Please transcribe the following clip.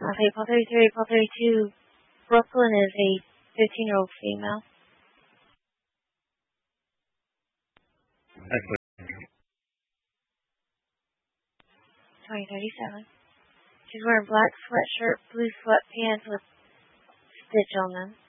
Okay, Paul 33, Paul 32. Brooklyn is a 15-year-old female. Excellent. 2037. She's wearing black sweatshirt, blue sweatpants with stitch on them.